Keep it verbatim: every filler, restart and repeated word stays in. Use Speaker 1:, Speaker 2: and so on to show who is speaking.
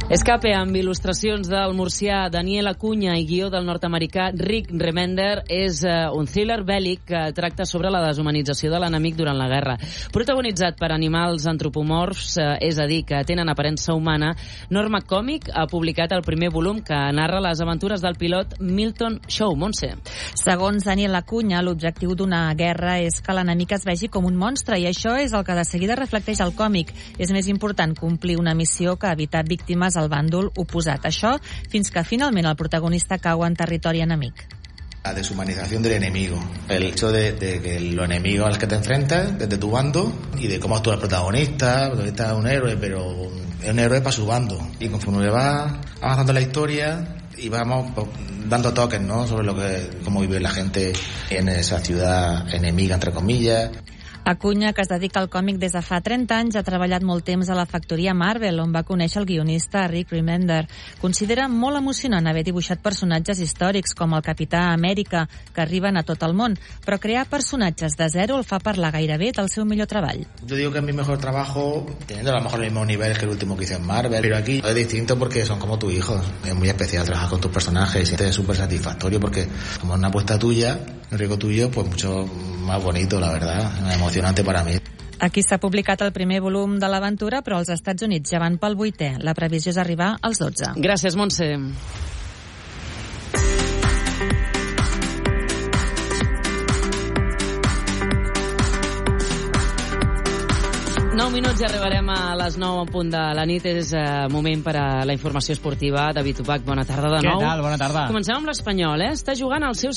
Speaker 1: Escape amb il·lustracions del murcià Daniel Acuña i guió del nord-americà Rick Remender és uh, un thriller bèl·lic que tracta sobre la deshumanització de l'enemic durant la guerra. Protagonitzat per animals antropomorfs, uh, és a dir, que tenen aparença humana, Norma Còmic ha publicat el primer volum que narra les aventures del pilot Milton Shaw. Montse.
Speaker 2: Segons Daniel Acuña, l'objectiu d'una guerra és que l'enemic es vegi com un monstre i això és el que de seguida reflecteix el còmic. És més important complir una missió que evitar víctimes al bàndol oposat. Això fins que finalment el protagonista cau en territori enemic.
Speaker 3: La deshumanización del enemigo, el hecho de, de que los enemigos a los que te enfrentas desde tu bando y de cómo actúa el protagonista. El protagonista es un héroe, pero es un héroe para su bando. Y conforme va avanzando la historia y vamos pues, dando toques, ¿no?, sobre lo que cómo vive la gente en esa ciudad enemiga, entre comillas.
Speaker 2: Acuña, que es dedica al còmic des de fa trenta anys, ha treballat molt temps a la factoria Marvel, on va conèixer el guionista Rick Remender. Considera molt emocionant haver dibuixat personatges històrics com el Capità Amèrica, que arriben a tot el món, però crear personatges de zero el fa parlar gairebé del seu millor treball.
Speaker 3: Yo digo que es mi mejor trabajo, teniendo a lo mejor los mismos niveles que el último que hice en Marvel, pero aquí es distinto porque son como tus hijos. Es muy especial trabajar con tus personajes y es súper satisfactorio porque como es una apuesta tuya, un riesgo tuyo, pues mucho más bonito, la verdad, emocionante para mí.
Speaker 2: Aquí s'ha publicat el primer volum de l'aventura, però als Estats Units ja van pel vuitè. La previsió és arribar als dotze.
Speaker 1: Gràcies, Montse. nou minuts i arribarem a les nou en punt de la nit. És eh, moment per a la informació esportiva. David Ubach, bona tarda de nou.
Speaker 4: Què tal? Bona tarda.
Speaker 1: Comencem amb l'Espanyol, eh? Està jugant el seu